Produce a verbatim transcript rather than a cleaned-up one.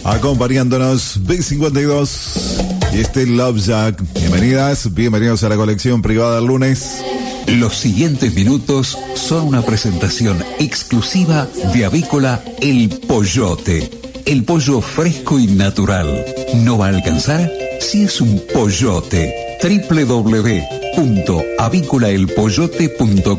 acompañándonos B cincuenta y dos y este Love Jack. Bienvenidas, bienvenidos a la colección privada del lunes. Los siguientes minutos son una presentación exclusiva de Avícola El Pollote. El pollo fresco y natural. ¿No va a alcanzar? Si es un pollote. doble u doble u doble u punto avícola el pollote punto com